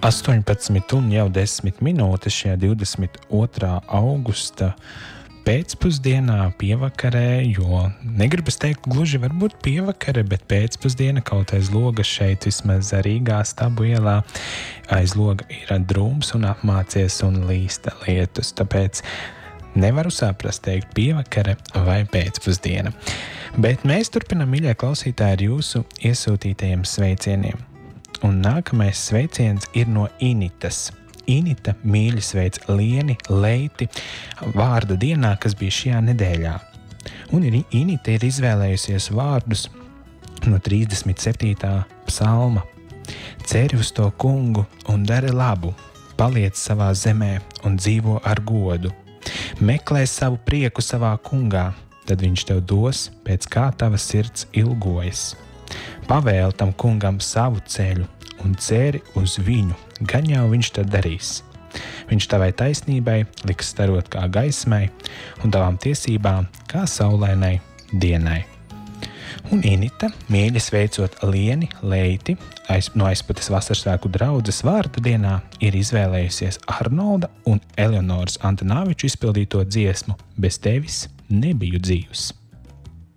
18 un jau 10 minūtes šajā 22. augusta pēcpusdienā, pievakarē, jo negribas teikt gluži varbūt pievakare, bet pēcpusdiena kaut aiz loga šeit, vismaz Rīgā Stabu ielā, aiz loga ir drūms un apmācies un līsta lietus, tāpēc nevaru saprast teikt pievakare vai pēcpusdiena. Bet mēs turpinām, mīļie klausītāji, ar jūsu iesūtītajiem sveicieniem. Un nākamais sveiciens ir no Initas. Inita mīļi sveic Lieni Leiti vārda dienā, kas bija šajā nedēļā. Un Inita ir izvēlējusies vārdus no 37. psalma. Ceri uz to kungu un dari labu, paliec savā zemē un dzīvo ar godu. Meklē savu prieku savā kungā, tad viņš tev dos, pēc kā tava sirds ilgojas. Pavēl tam kungam savu ceļu un ceri uz viņu, gan jau viņš to darīs. Viņš tavai taisnībai liks starot kā gaismai un tavām tiesībām kā saulainai dienai. Un Inita, mīļi sveicot Lieni Leiti, no Aizputes Vasarsvētku draudzes vārda dienā, ir izvēlējusies Arnolda un Eleonoras Antanāviču izpildīto dziesmu Bez tevis nebiju dzīvs.